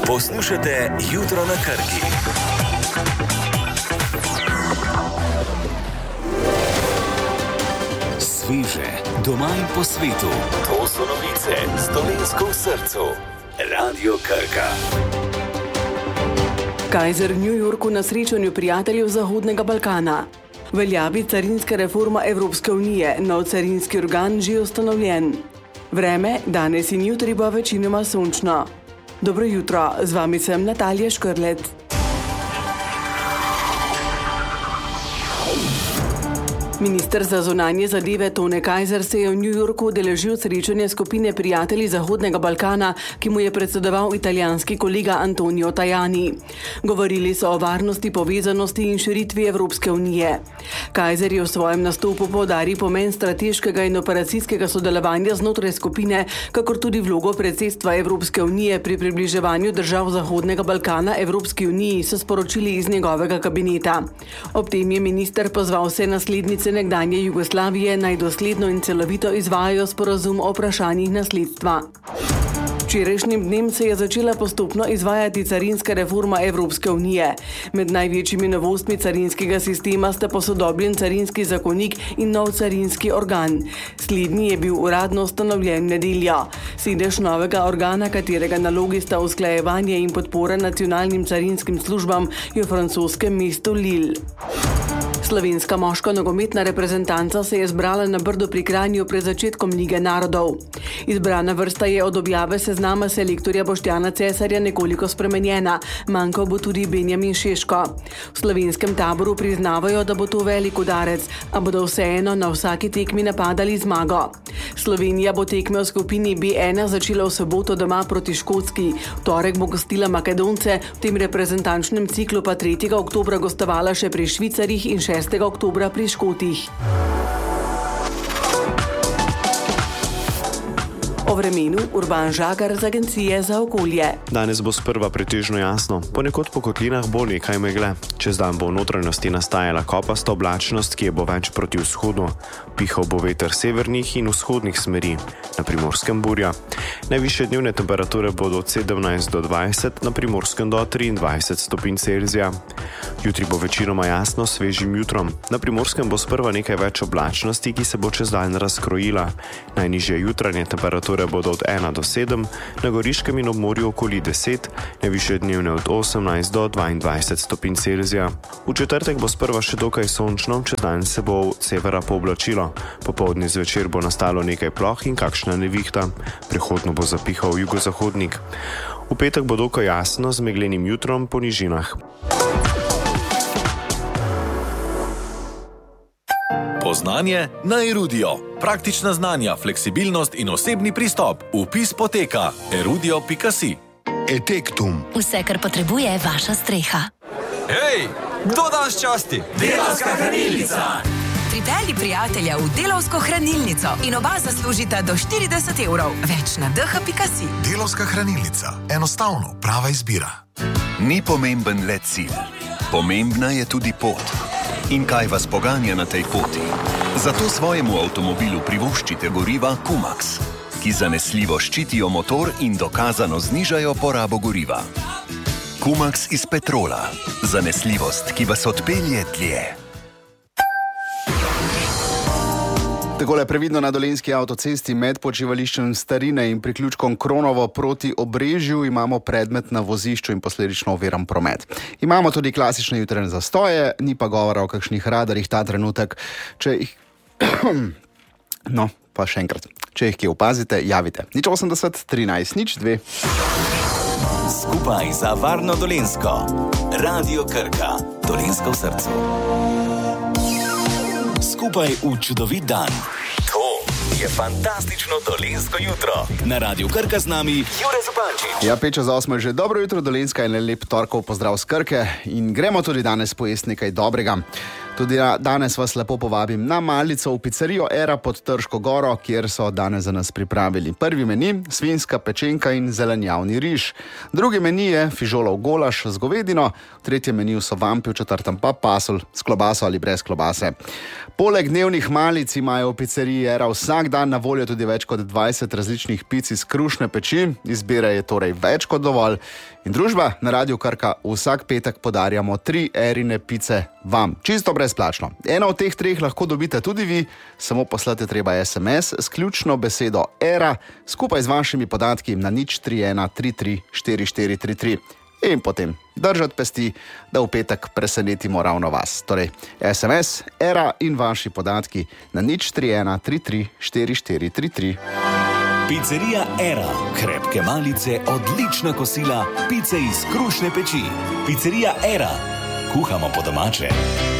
Poslušate Jutro na Krki. Sveže, doma in po svetu. To so novice s Dolenjsko v srcu. Radio Krka. Kajzer v New Yorku na srečanju prijateljev Zahodnega Balkana. Veljavi carinska reforma Evropske unije, nov carinski organ že ustanovljen. Vreme, danes in jutri bo večinoma sončno. Dobro jutro, z vami sem Natalija Škrlet. Minister za zunanje zadeve Tone Kajzer se je v New Yorku udeležil srečanja skupine prijatelji Zahodnega Balkana, ki mu je predsedoval italijanski kolega Antonio Tajani. Govorili so o varnosti, povezanosti in širitvi Evropske unije. Kajzer je v svojem nastopu poudaril pomen strateškega in operacijskega sodelovanja znotraj skupine, kakor tudi vlogo predsedstva Evropske unije pri približevanju držav Zahodnega Balkana Evropski uniji, so sporočili iz njegovega kabineta. Ob tem je minister pozval vse naslednice nekdanje Jugoslavije naj dosledno in celovito izvajajo sporazum o vprašanjih nasledstva. Včerajšnjim dnem se je začela postopno izvajati carinska reforma Evropske unije. Med največjimi novostmi carinskega sistema sta posodobljen carinski zakonik in nov carinski organ. Slednji je bil uradno ustanovljen nedeljo. Sedež novega organa, katerega nalogi sta usklajevanje in podpora nacionalnim carinskim službam, je v francoskem mestu Lille. Slovenska moška nogometna reprezentanca se je zbrala na Brdu pri Kranju pred začetkom Lige narodov. Izbrana vrsta je od objave seznama selektorja Boštjana Cesarja nekoliko spremenjena, manjkal bo tudi Benjamin Šeško. V slovenskem taboru priznavajo, da bo to velik udarec, a bodo vseeno na vsaki tekmi napadali zmago. Slovenija bo tekme v skupini B1 začela v soboto doma proti Škotski. V torek bo gostila Makedonce, v tem reprezentančnem ciklu pa 3. oktobra gostovala še pri Švicarjih in 6. oktobra pri Škotih. O vremenu Urban Žagar z Agencije za okolje. Danes bo sprva pretežno jasno, ponekod po kotlinah bo nekaj megle. Čez dan bo v notranjosti nastajala kopasta oblačnost, ki je bo več proti vzhodu. Pihal bo veter severnih in vzhodnih smeri, na Primorskem burja. Najvišje dnevne temperature bodo od 17 do 20, na Primorskem do 23 stopinj Celzija. Jutri bo večinoma jasno s svežim jutrom. Na Primorskem bo sprva nekaj več oblačnosti, ki se bo čez dan razkrojila. Najnižje jutranje temperature bodo od 1 do 7, na Goriškem in ob morju okoli 10, najvišje dnevne od 18 do 22 stopinj Celzija. V četrtek bo sprva še dokaj sončno, čez dan se bo od severa pooblačilo. Popoldne zvečer bo nastalo nekaj ploh in kakšna nevihta. Prehodno bo zapihal jugozahodnik. V petek bo dokaj jasno z meglenim jutrom po nižinah. Poznanje na Erudio. Praktična znanja, fleksibilnost in osebni pristop. Vpis poteka erudio.si. Etektum. Vse, kar potrebuje vaša streha. Hej, kdo danes časti? Delavska hranilnica. Pripelji prijatelja v Delavsko hranilnico in oba zaslužita do 40 evrov. Več na dh.si. Delavska hranilnica. Enostavno, prava izbira. Ni pomemben le cilj. Pomembna je tudi pot. In kaj vas poganja na tej poti? Zato svojemu avtomobilu privoščite goriva Kumax, ki zanesljivo ščitijo motor in dokazano znižajo porabo goriva. Kumax iz petrola. Zanesljivost, ki vas odpelje dlje. Takole previdno na Dolenjski avtocesti med počivališčem Starine in priključkom Kronovo proti Obrežju imamo predmet na vozišču in posledično oviran promet. Imamo tudi klasične jutranje zastoje, ni pa govora o kakšnih radarjih ta trenutek. Če jih... No, pa še enkrat. Če jih kje opazite, javite. 080 13 02. Skupaj za varno Dolenjsko. Radio Krka. Dolenjsko v srcu. Skupaj v čudovit dan. To je fantastično dolenjsko jutro. Na Radiu Krka z nami Jure Zupančič. Ja, 5:08 že dobro jutro Dolenjska in lep torkov pozdrav z Krke. In gremo tudi danes pojesti nekaj dobrega. Tudi danes vas lepo povabim na malico v pizzerijo Era pod Trško goro, kjer so danes za nas pripravili prvi meni, svinjska pečenka in zelenjavni riž. Drugi meni je fižolov golaž z govedino, v tretjem meniju so vampi, v četrtem pa pasulj s klobaso ali brez klobase. Poleg dnevnih malic imajo v pizzeriji Era vsak dan na voljo tudi več kot 20 različnih pic iz krušne peči, izbire je torej več kot dovolj. In družba, na Radiu Krka vsak petek podarjamo 3 Erine pice vam, čisto brezplačno. Eno od teh 3 lahko dobite tudi vi, samo poslate treba SMS s ključno besedo Era skupaj z vašimi podatki na 031 33 4433. In potem držati pesti, da v petek presenetimo ravno vas. Torej, SMS, Era in vaši podatki na 031 33 4433. Pizzerija Era, krepke malice, odlična kosila, pice iz krušne peči. Pizzerija Era, kuhamo po domače.